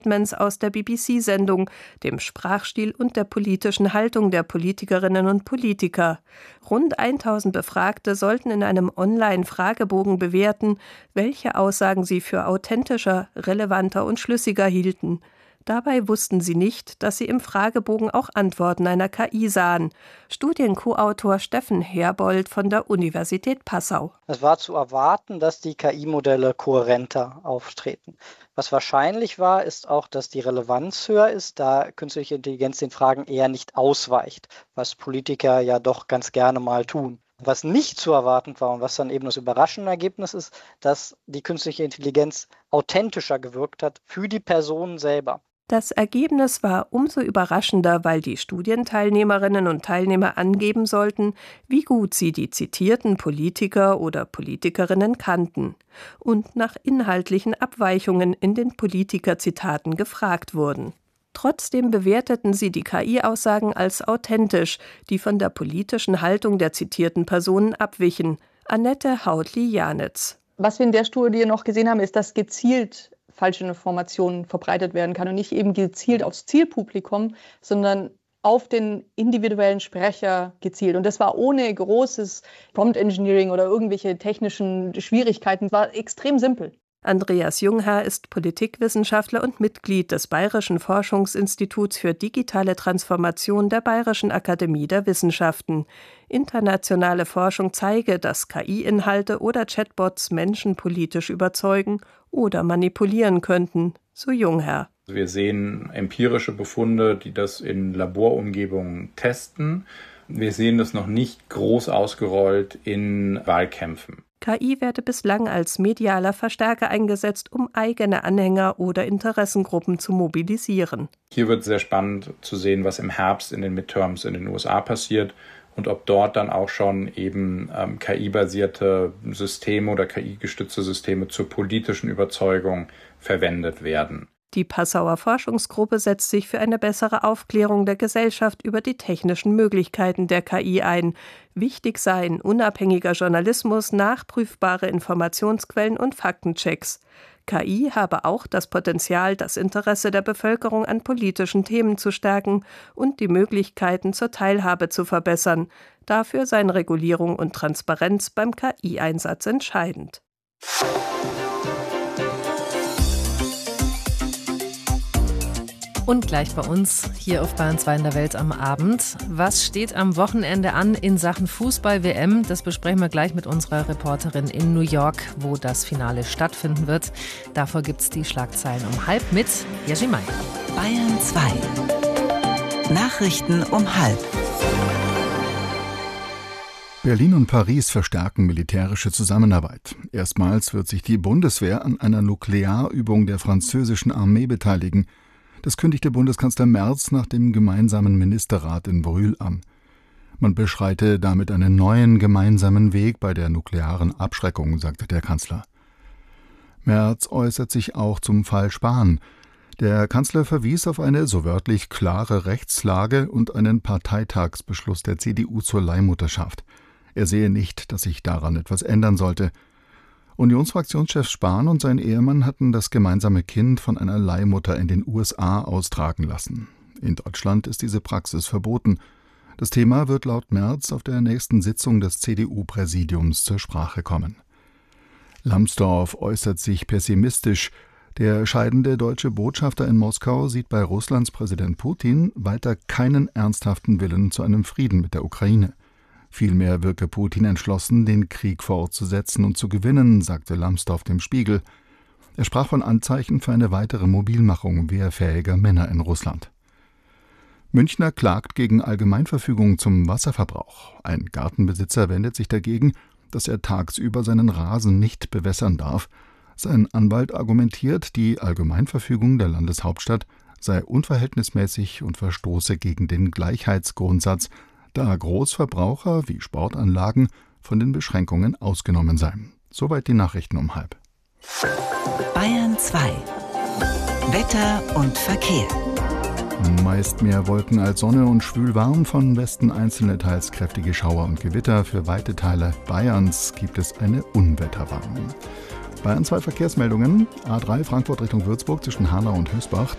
Statements aus der BBC-Sendung, dem Sprachstil und der politischen Haltung der Politikerinnen und Politiker. Rund 1000 Befragte sollten in einem Online-Fragebogen bewerten, welche Aussagen sie für authentischer, relevanter und schlüssiger hielten. Dabei wussten sie nicht, dass sie im Fragebogen auch Antworten einer KI sahen. Studien-Co-Autor Steffen Herbold von der Universität Passau. Es war zu erwarten, dass die KI-Modelle kohärenter auftreten. Was wahrscheinlich war, ist auch, dass die Relevanz höher ist, da künstliche Intelligenz den Fragen eher nicht ausweicht, was Politiker ja doch ganz gerne mal tun. Was nicht zu erwarten war und was dann eben das überraschende Ergebnis ist, dass die künstliche Intelligenz authentischer gewirkt hat für die Person selber. Das Ergebnis war umso überraschender, weil die Studienteilnehmerinnen und Teilnehmer angeben sollten, wie gut sie die zitierten Politiker oder Politikerinnen kannten und nach inhaltlichen Abweichungen in den Politikerzitaten gefragt wurden. Trotzdem bewerteten sie die KI-Aussagen als authentisch, die von der politischen Haltung der zitierten Personen abwichen. Annette Hautli-Janitz. Was wir in der Studie noch gesehen haben, ist, dass gezielt falsche Informationen verbreitet werden kann und nicht eben gezielt aufs Zielpublikum, sondern auf den individuellen Sprecher gezielt. Und das war ohne großes Prompt Engineering oder irgendwelche technischen Schwierigkeiten, war extrem simpel. Andreas Jungherr ist Politikwissenschaftler und Mitglied des Bayerischen Forschungsinstituts für digitale Transformation der Bayerischen Akademie der Wissenschaften. Internationale Forschung zeige, dass KI-Inhalte oder Chatbots Menschen politisch überzeugen oder manipulieren könnten, so Jungherr. Wir sehen empirische Befunde, die das in Laborumgebungen testen. Wir sehen das noch nicht groß ausgerollt in Wahlkämpfen. KI werde bislang als medialer Verstärker eingesetzt, um eigene Anhänger oder Interessengruppen zu mobilisieren. Hier wird sehr spannend zu sehen, was im Herbst in den Midterms in den USA passiert und ob dort dann auch schon eben KI-basierte Systeme oder KI-gestützte Systeme zur politischen Überzeugung verwendet werden. Die Passauer Forschungsgruppe setzt sich für eine bessere Aufklärung der Gesellschaft über die technischen Möglichkeiten der KI ein. Wichtig seien unabhängiger Journalismus, nachprüfbare Informationsquellen und Faktenchecks. KI habe auch das Potenzial, das Interesse der Bevölkerung an politischen Themen zu stärken und die Möglichkeiten zur Teilhabe zu verbessern. Dafür seien Regulierung und Transparenz beim KI-Einsatz entscheidend. Und gleich bei uns hier auf Bayern 2 in der Welt am Abend. Was steht am Wochenende an in Sachen Fußball-WM? Das besprechen wir gleich mit unserer Reporterin in New York, wo das Finale stattfinden wird. Davor gibt es die Schlagzeilen um 12:30 mit Jerzy May. Bayern 2. Nachrichten um 12:30. Berlin und Paris verstärken militärische Zusammenarbeit. Erstmals wird sich die Bundeswehr an einer Nuklearübung der französischen Armee beteiligen. Das kündigte Bundeskanzler Merz nach dem gemeinsamen Ministerrat in Brühl an. Man beschreite damit einen neuen gemeinsamen Weg bei der nuklearen Abschreckung, sagte der Kanzler. Merz äußert sich auch zum Fall Spahn. Der Kanzler verwies auf eine, so wörtlich, klare Rechtslage und einen Parteitagsbeschluss der CDU zur Leihmutterschaft. Er sehe nicht, dass sich daran etwas ändern sollte. Unionsfraktionschef Spahn und sein Ehemann hatten das gemeinsame Kind von einer Leihmutter in den USA austragen lassen. In Deutschland ist diese Praxis verboten. Das Thema wird laut Merz auf der nächsten Sitzung des CDU-Präsidiums zur Sprache kommen. Lambsdorff äußert sich pessimistisch. Der scheidende deutsche Botschafter in Moskau sieht bei Russlands Präsident Putin weiter keinen ernsthaften Willen zu einem Frieden mit der Ukraine. Vielmehr wirke Putin entschlossen, den Krieg fortzusetzen und zu gewinnen, sagte Lambsdorff dem Spiegel. Er sprach von Anzeichen für eine weitere Mobilmachung wehrfähiger Männer in Russland. Münchner klagt gegen Allgemeinverfügung zum Wasserverbrauch. Ein Gartenbesitzer wendet sich dagegen, dass er tagsüber seinen Rasen nicht bewässern darf. Sein Anwalt argumentiert, die Allgemeinverfügung der Landeshauptstadt sei unverhältnismäßig und verstoße gegen den Gleichheitsgrundsatz, da Großverbraucher wie Sportanlagen von den Beschränkungen ausgenommen seien. Soweit die Nachrichten um 12:30. Bayern 2. Wetter und Verkehr. Meist mehr Wolken als Sonne und schwül warm, von Westen einzelne teils kräftige Schauer und Gewitter. Für weite Teile Bayerns gibt es eine Unwetterwarnung. Bayern 2 Verkehrsmeldungen. A3 Frankfurt Richtung Würzburg zwischen Hanau und Hösbach.